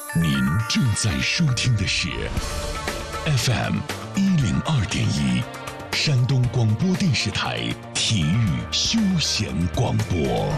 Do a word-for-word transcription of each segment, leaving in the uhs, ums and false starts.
您正在收听的是 F M 一零二点一，山东广播电视台体育休闲广播。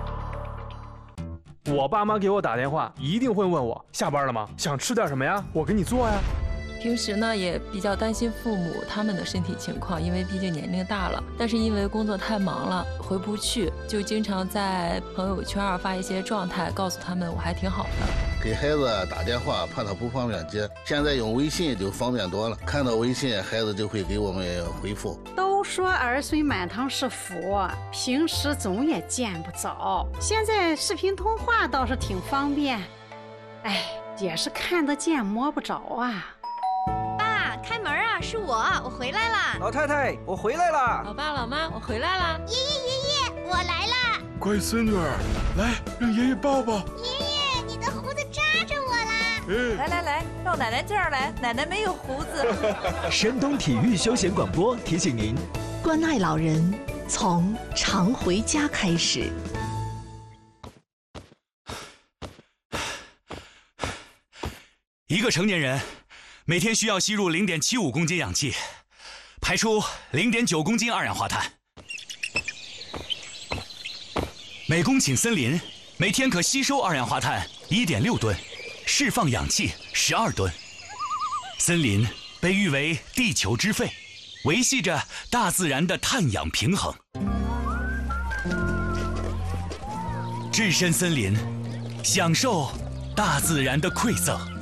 我爸妈给我打电话，一定会问我下班了吗？想吃点什么呀？我给你做呀。 平时呢也比较担心父母他们的身体情况，因为毕竟年龄大了，但是因为工作太忙了回不去，就经常在朋友圈发一些状态，告诉他们我还挺好的。 给孩子打电话怕他不方便接，现在用微信就方便多了，看到微信孩子就会给我们回复。 都说儿孙满堂是福，平时总也见不着，现在视频通话倒是挺方便，哎，也是看得见摸不着啊。 开门啊，是我，我回来啦！ 老太太，我回来啦！ 老爸老妈，我回来啦！ 爷爷爷爷，我来啦！ 乖孙女儿，来让爷爷抱抱。 爷爷，你的胡子扎着我啦！ 嗯，来来来，到奶奶这儿来，奶奶没有胡子。 山东体育休闲广播提醒您： 关爱老人，从常回家开始。 一个成年人每天需要吸入 零点七五公斤氧气，排出 零点九公斤二氧化碳。每公顷森林每天可吸收二氧化碳 一点六吨，释放氧气十二吨。森林被誉为地球之肺，维系着大自然的碳氧平衡。置身森林，享受大自然的馈赠。